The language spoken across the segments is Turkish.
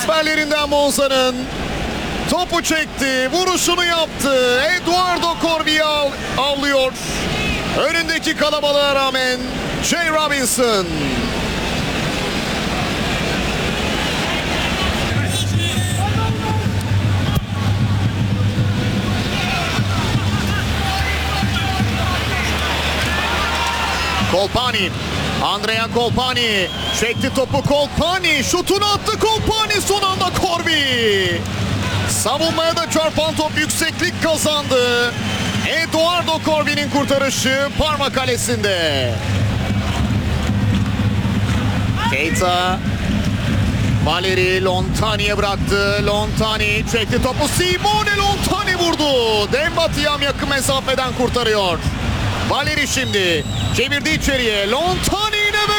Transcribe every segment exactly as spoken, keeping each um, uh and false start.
Transferlerinden Monza'nın topu çekti, vuruşunu yaptı. Eduardo Corbi'yi al, avlıyor. Önündeki kalabalığa rağmen Jay Robinson. Colpani, Andrea Colpani çekti topu. Colpani şutunu attı. Colpani son anda Corbi. Savunmaya da çarpan top yükseklik kazandı. Eduardo Corbi'nin kurtarışı Parma kalesinde. Keita, Valeri Lontani'ye bıraktı. Lontani çekti topu. Simone Lontani vurdu. Demba Tiam yakın mesafeden kurtarıyor. Valeri şimdi çevirdi içeriye. Lontani yine ve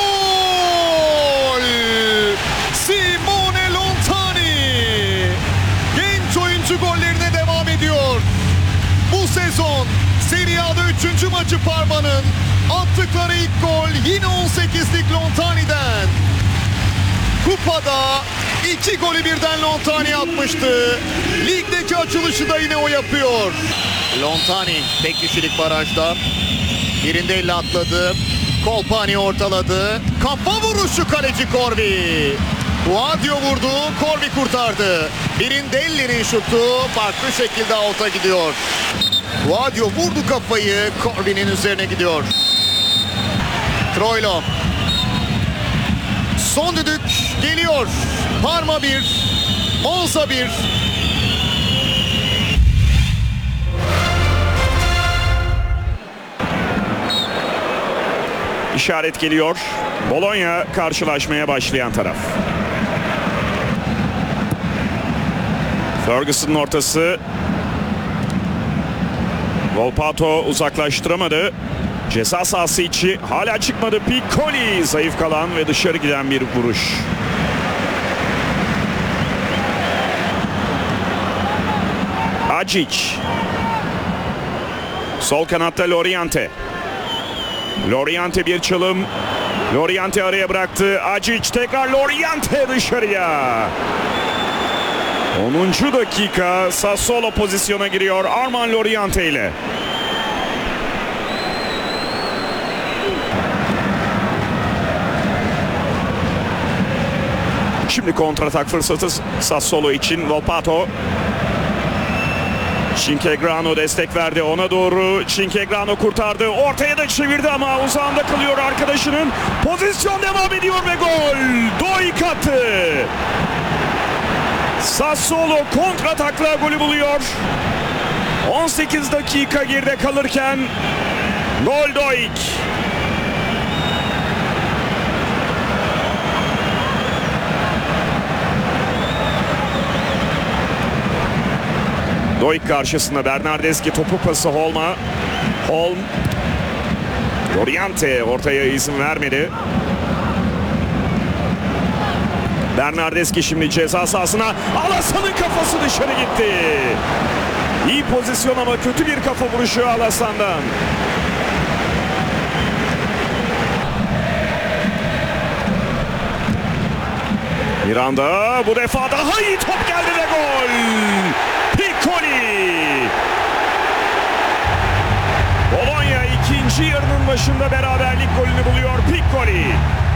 gol! Simone Lontani genç oyuncu gollerine devam ediyor. Bu sezon Serie A'da üçüncü maçı Parma'nın. Attıkları ilk gol yine on sekizlik Lontani'den. Kupada iki golü birden Lontani atmıştı. Ligdeki açılışı da yine o yapıyor. Lontani tek kişilik barajda. Birinde elle atladı. Colpani ortaladı. Kafa vuruşu kaleci Corbi. Guadio vurdu. Corbi kurtardı. Birindelli'nin şutu farklı şekilde out'a gidiyor. Guadio vurdu kafayı. Corbi'nin üzerine gidiyor. Troilo. Son düdük geliyor. Parma bir, Monza bir. İşaret geliyor. Bologna karşılaşmaya başlayan taraf. Ferguson'un ortası. Volpato uzaklaştıramadı. Ceza sahası içi hala çıkmadı. Piccoli zayıf kalan ve dışarı giden bir vuruş. Acic. Sol kanatta Loriente. Loriente bir çalım. Loriente araya bıraktı. Acic tekrar Loriente dışarıya. onuncu dakika Sassuolo pozisyona giriyor Armand Loriente ile. Şimdi kontratak fırsatı Sassuolo için. Volpato. Cinquegrano destek verdi ona doğru. Cinquegrano kurtardı. Ortaya da çevirdi ama uzağında kalıyor arkadaşının. Pozisyon devam ediyor ve gol. Doik attı. Sassuolo kontratakla golü buluyor. on sekiz dakika geride kalırken gol Doik. Doik karşısında Bernardeschi topu pası Holm'a. Holm. Loriente ortaya izin vermedi. Bernardeschi şimdi ceza sahasına. Alasan'ın kafası dışarı gitti. İyi pozisyon ama kötü bir kafa vuruşu Alasan'dan. Miranda bu defa daha iyi top geldi ve gol. Piccoli. Bologna ikinci yarının başında beraberlik golünü buluyor Piccoli.